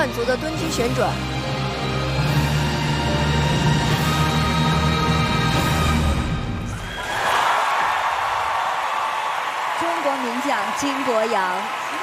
段足的蹲姿旋转。 中国名将金国阳，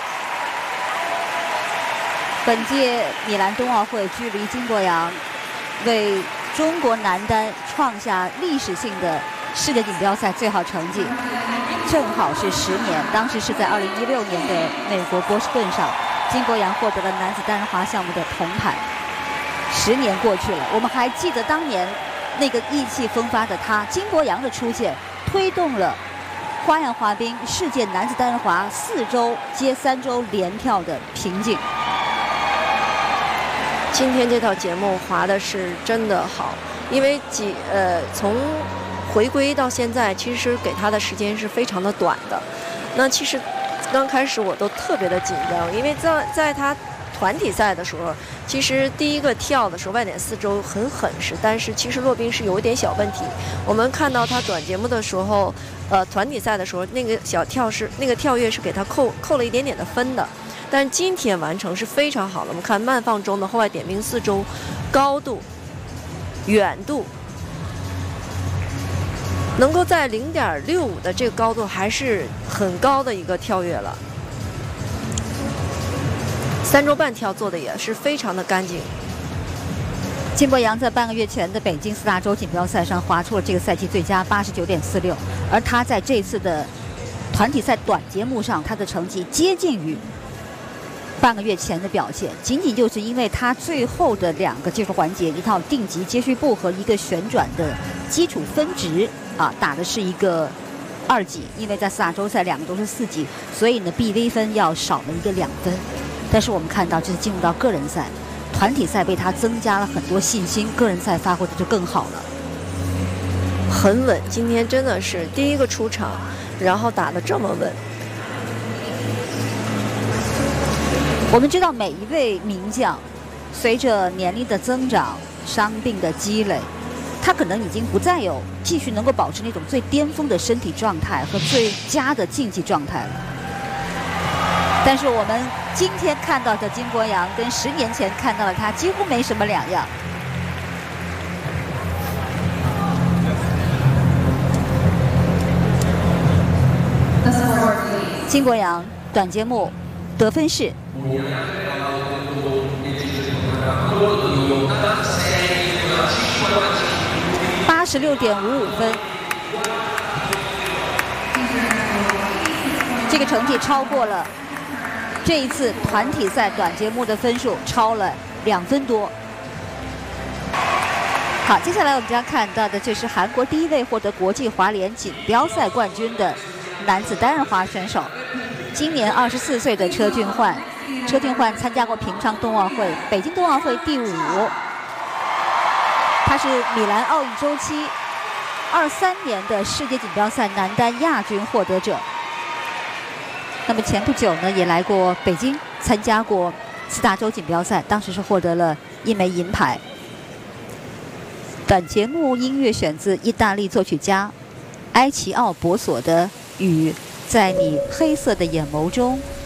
本届米兰冬奥会距离金国阳为中国男单创下历史性的世界锦标赛最好成绩，正好是10年。当时是在2016年的美国波士顿上，金国阳获得了男子单人滑项目的铜牌。10年过去了，我们还记得当年那个意气风发的他，金国阳的出现，推动了花样滑冰世界男子单人滑4周接3周连跳的瓶颈。 今天这套节目滑的是真的好，因为从回归到现在，其实给他的时间是非常的短的。那其实刚开始我都特别的紧张，因为在他团体赛的时候，其实第一个跳的时候外点4周很狠实，但是其实骆冰是有一点小问题。我们看到他短节目的时候，团体赛的时候那个跳跃是给他扣了一点点的分的。但是今天完成是非常好的，我们看慢放中的后外点冰4周，高度、远度，能够在0.65的这个高度还是很高的一个跳跃了。3周半跳做的也是非常的干净。 金国阳在半个月前的北京4大洲锦标赛上滑出了这个赛季最佳89.46，而他在这次的团体赛短节目上，他的成绩接近于半个月前的表现，仅仅就是因为他最后的2个技术环节，一套定级接续步和一个旋转的基础分值打的是一个2级，因为在4大洲赛2个都是4级，所以呢 BV 分要少了一个2分。但是我们看到这是进入到个人赛，团体赛被他增加了很多信心，个人赛发挥的就更好了， 很稳。今天真的是第一个出场，然后打得这么稳。 我们知道每一位名将随着年龄的增长，伤病的积累，他可能已经不再有继续能够保持那种最巅峰的身体状态和最佳的竞技状态了。但是我们今天看到的金国阳跟10年前看到的他几乎没什么两样。金国阳短节目得分是86.55分，这个成绩超过了这一次团体赛短节目的分数，超了2分多。好，接下来我们将看到的就是韩国第一位获得国际滑联锦标赛冠军的男子单人滑选手，今年24岁的车俊焕。车俊焕参加过平昌冬奥会、北京冬奥会第5，他是米兰奥运周期23年的世界锦标赛男单亚军获得者。那么前不久呢，也来过北京参加过4大洲锦标赛，当时是获得了1枚银牌。本节目音乐选自意大利作曲家埃奇奥博索的《雨在你黑色的眼眸中》。